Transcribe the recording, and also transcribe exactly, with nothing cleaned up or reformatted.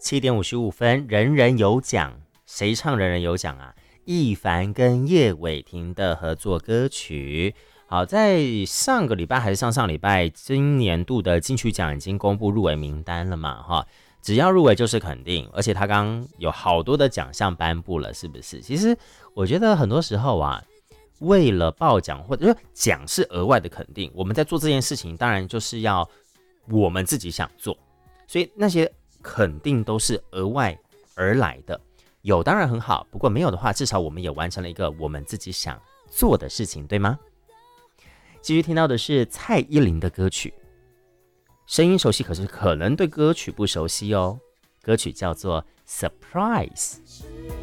七点五十五分，人人有奖，谁唱人人有奖啊？易凡跟叶伟霆的合作歌曲。好，在上个礼拜还是上上礼拜，今年度的金曲奖已经公布入围名单了嘛？哈，只要入围就是肯定，而且他刚刚有好多的奖项颁布了，是不是？其实我觉得很多时候啊，为了报奖或者说奖是额外的肯定，我们在做这件事情，当然就是要我们自己想做，所以那些肯定都是额外而来的。有当然很好，不过没有的话，至少我们也完成了一个我们自己想做的事情，对吗？继续听到的是蔡依林的歌曲，声音熟悉，可是可能对歌曲不熟悉哦。歌曲叫做 Surprise。